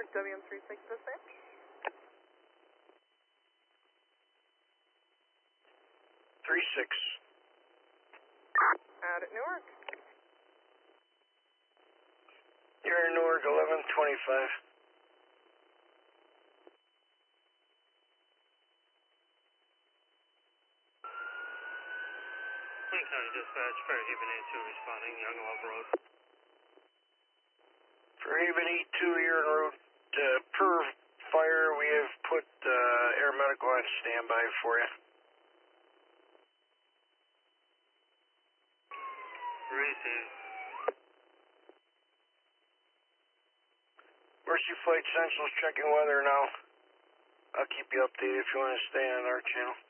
WM36 dispatch. Three six. Out at Newark. You're in Newark 1125. Wayne County Dispatch, Fairhaven A2 responding, Young Love Road. Fairhaven E2, you're en route. Per fire, we have put air medical on standby for you. Received. Mercy Flight Central's checking weather now. I'll keep you updated if you want to stay on our channel.